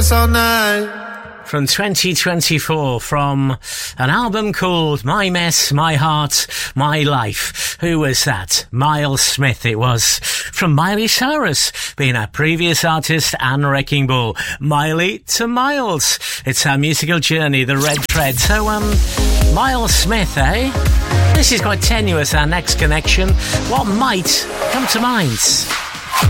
this all night. From 2024, from an album called My Mess, My Heart, My Life. Who was that? Miles Smith it was. From Miley Cyrus, being a previous artist and Wrecking Ball. Miley to Miles. It's our musical journey, the red thread. So, Miles Smith, eh? This is quite tenuous, our next connection. What might come to mind?